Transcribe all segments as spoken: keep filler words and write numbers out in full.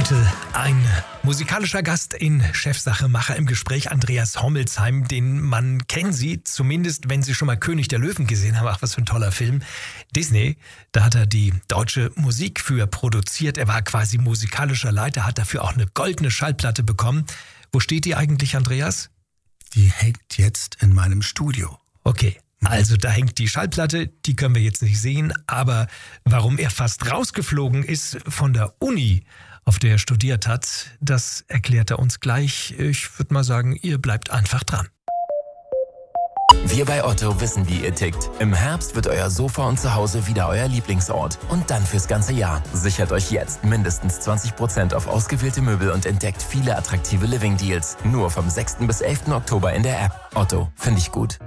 Heute ein musikalischer Gast in Chefsache Macher im Gespräch, Andreas Hommelsheim. Den Mann kennen Sie, zumindest wenn Sie schon mal König der Löwen gesehen haben. Ach, was für ein toller Film. Disney, da hat er die deutsche Musik für produziert. Er war quasi musikalischer Leiter, hat dafür auch eine goldene Schallplatte bekommen. Wo steht die eigentlich, Andreas? Die hängt jetzt in meinem Studio. Okay. Also da hängt die Schallplatte, die können wir jetzt nicht sehen, aber warum er fast rausgeflogen ist von der Uni, auf der er studiert hat, das erklärt er uns gleich. Ich würde mal sagen, ihr bleibt einfach dran. Wir bei Otto wissen, wie ihr tickt. Im Herbst wird euer Sofa und Zuhause wieder euer Lieblingsort. Und dann fürs ganze Jahr. Sichert euch jetzt mindestens zwanzig Prozent auf ausgewählte Möbel und entdeckt viele attraktive Living-Deals. Nur vom sechsten bis elften Oktober in der App. Otto, finde ich gut.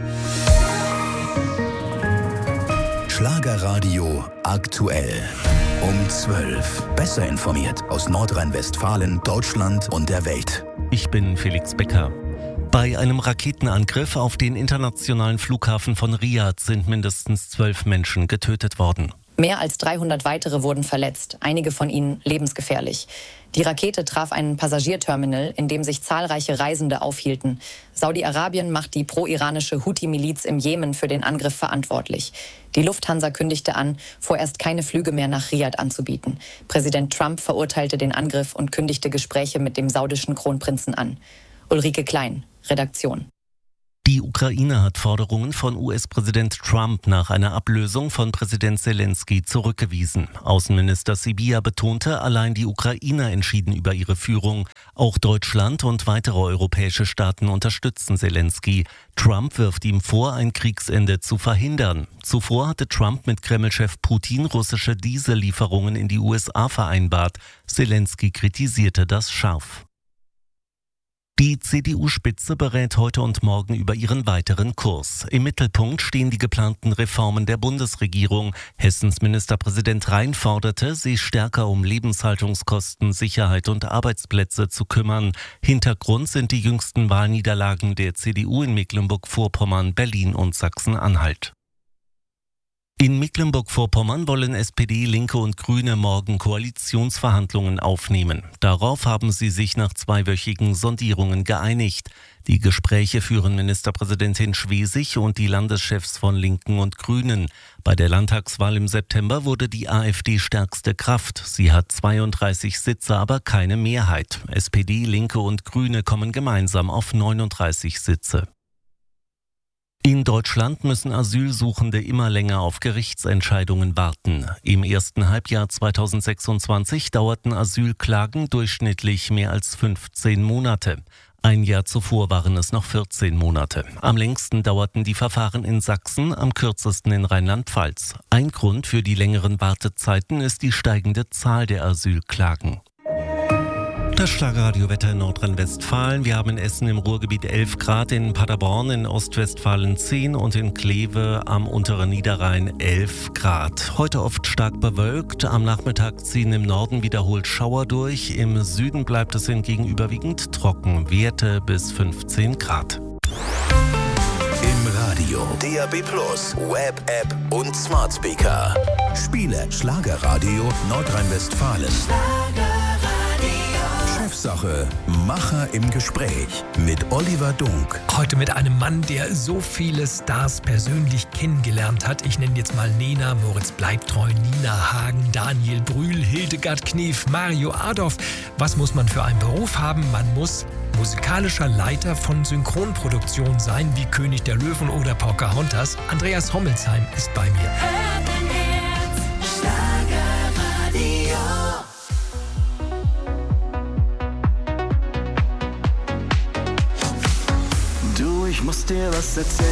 Schlagerradio aktuell. Um zwölf. Besser informiert aus Nordrhein-Westfalen, Deutschland und der Welt. Ich bin Felix Becker. Bei einem Raketenangriff auf den internationalen Flughafen von Riyadh sind mindestens zwölf Menschen getötet worden. Mehr als dreihundert weitere wurden verletzt, einige von ihnen lebensgefährlich. Die Rakete traf ein Passagierterminal, in dem sich zahlreiche Reisende aufhielten. Saudi-Arabien macht die pro-iranische Houthi-Miliz im Jemen für den Angriff verantwortlich. Die Lufthansa kündigte an, vorerst keine Flüge mehr nach Riyadh anzubieten. Präsident Trump verurteilte den Angriff und kündigte Gespräche mit dem saudischen Kronprinzen an. Ulrike Klein, Redaktion. Die Ukraine hat Forderungen von U S-Präsident Trump nach einer Ablösung von Präsident Zelensky zurückgewiesen. Außenminister Sybiha betonte, allein die Ukrainer entschieden über ihre Führung. Auch Deutschland und weitere europäische Staaten unterstützen Zelensky. Trump wirft ihm vor, ein Kriegsende zu verhindern. Zuvor hatte Trump mit Kreml-Chef Putin russische Diesellieferungen in die U S A vereinbart. Zelensky kritisierte das scharf. Die C D U-Spitze berät heute und morgen über ihren weiteren Kurs. Im Mittelpunkt stehen die geplanten Reformen der Bundesregierung. Hessens Ministerpräsident Rhein forderte, sich stärker um Lebenshaltungskosten, Sicherheit und Arbeitsplätze zu kümmern. Hintergrund sind die jüngsten Wahlniederlagen der C D U in Mecklenburg-Vorpommern, Berlin und Sachsen-Anhalt. In Mecklenburg-Vorpommern wollen S P D, Linke und Grüne morgen Koalitionsverhandlungen aufnehmen. Darauf haben sie sich nach zweiwöchigen Sondierungen geeinigt. Die Gespräche führen Ministerpräsidentin Schwesig und die Landeschefs von Linken und Grünen. Bei der Landtagswahl im September wurde die AfD stärkste Kraft. Sie hat zweiunddreißig Sitze, aber keine Mehrheit. S P D, Linke und Grüne kommen gemeinsam auf neununddreißig Sitze. In Deutschland müssen Asylsuchende immer länger auf Gerichtsentscheidungen warten. Im ersten Halbjahr zweitausendsechsundzwanzig dauerten Asylklagen durchschnittlich mehr als fünfzehn Monate. Ein Jahr zuvor waren es noch vierzehn Monate. Am längsten dauerten die Verfahren in Sachsen, am kürzesten in Rheinland-Pfalz. Ein Grund für die längeren Wartezeiten ist die steigende Zahl der Asylklagen. Das Schlagerradiowetter in Nordrhein-Westfalen. Wir haben in Essen im Ruhrgebiet elf Grad, in Paderborn in Ostwestfalen zehn und in Kleve am unteren Niederrhein elf Grad. Heute oft stark bewölkt, am Nachmittag ziehen im Norden wiederholt Schauer durch. Im Süden bleibt es hingegen überwiegend trocken, Werte bis fünfzehn Grad. Im Radio, D A B Plus, Web-App und Smart Speaker. Spiele Schlagerradio Nordrhein-Westfalen. Chefsache Macher im Gespräch mit Oliver Dunk. Heute mit einem Mann, der so viele Stars persönlich kennengelernt hat. Ich nenne jetzt mal Nena, Moritz Bleibtreu, Nina Hagen, Daniel Brühl, Hildegard Knef, Mario Adorf. Was muss man für einen Beruf haben? Man muss musikalischer Leiter von Synchronproduktion sein, wie König der Löwen oder Pocahontas. Andreas Hommelsheim ist bei mir. Ich muss dir was erzählen.